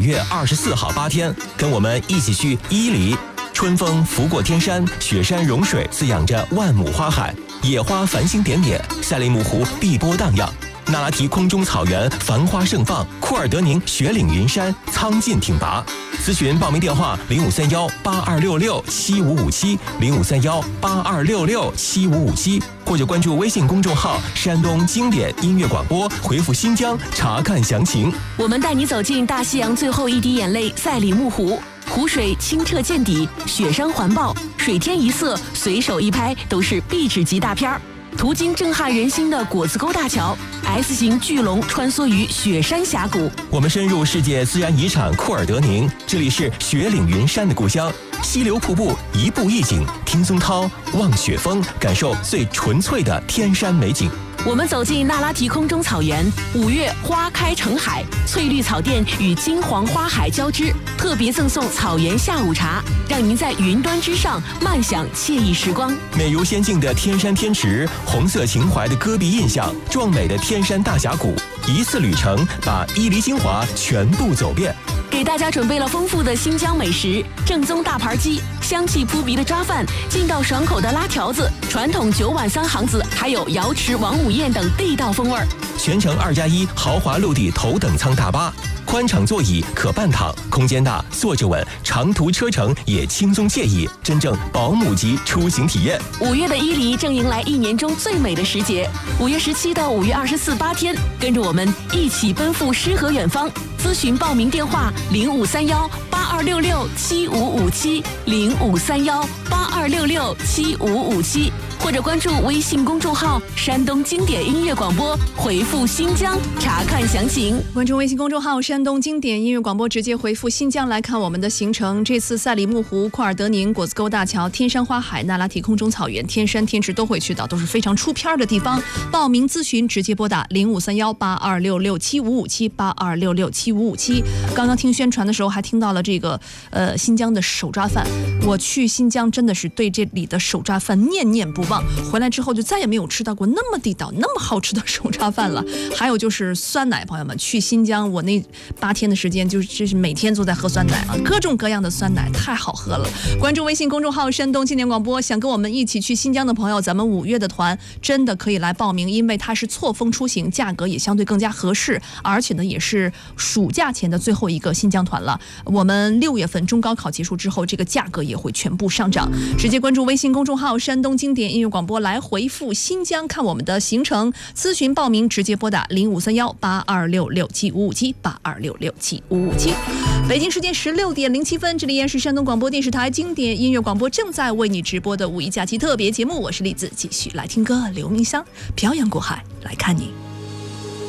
月24号8天，跟我们一起去伊犁。春风拂过天山，雪山融水滋养着万亩花海，野花繁星点点，赛里木湖碧波荡漾，那拉提空中草原繁花盛放，库尔德宁雪岭云山苍劲挺拔。咨询报名电话053182667557，053182667557，或者关注微信公众号山东经典音乐广播，回复新疆查看详情。 我们带你走进大西洋最后一滴眼泪赛里木湖，湖水清澈见底，雪山环抱，水天一色，随手一拍都是壁纸级大片儿。途经震撼人心的果子沟大桥 ，S 型巨龙穿梭于雪山峡谷。 我们深入世界自然遗产库尔德宁，这里是雪岭云山的故乡。溪流瀑布，一步一景，听松涛，望雪峰，感受最纯粹的天山美景。 我们走进那拉提空中草原，5月花开成海，翠绿草甸与金黄花海交织，特别赠送草原下午茶，让您在云端之上慢享惬意时光。 美如仙境的天山天池，红色情怀的戈壁印象，壮美的天山大峡谷，一次旅程把伊犁精华全部走遍。 给大家准备了丰富的新疆美食，正宗大盘鸡，香气扑鼻的抓饭，劲道爽口的拉条子，传统9碗3行子，还有瑶池王母宴等地道风味。 全程2+1豪华陆地头等舱大巴，宽敞座椅可半躺，空间大，坐着稳，长途车程也轻松惬意，真正保姆级出行体验。 5月的伊犁正迎来1年中最美的时节，5月17到5月24 8天，跟着我们一起奔赴诗和远方。咨询报名电话053182667557，053182667557，或者关注微信公众号山东经典音乐广播，回复新疆查看详情。 关注微信公众号山东经典音乐广播，直接回复新疆来看我们的行程。这次赛里木湖、库尔德宁、果子沟大桥、天山花海、那拉提空中草原、天山天池都会去到，都是非常出片的地方。报名咨询直接拨打053182667557，82667557。刚刚听宣传的时候还听到了这个新疆的手抓饭，我去新疆真的是对这里的手抓饭念念不忘，回来之后就再也没有吃到过那么地道那么好吃的手抓饭了。还有就是酸奶，朋友们，去新疆我那8天的时间就是每天都在喝酸奶啊，各种各样的酸奶太好喝了。关注微信公众号山东经典广播，想跟我们一起去新疆的朋友，咱们5月的团真的可以来报名，因为它是错峰出行，价格也相对更加合适，而且呢也是暑假前的最后一个新疆团了。我们6月份中高考结束之后，这个价格也会全部上涨。直接关注微信公众号山东经典音乐广播来回复新疆看我们的行程，咨询报名直接拨打053182667557，82667557。北京时间16点07分，这里依然是山东广播电视台经典音乐广播正在为你直播的5一假期特别节目，我是栗子，继续来听歌，刘明湘漂洋过海来看你。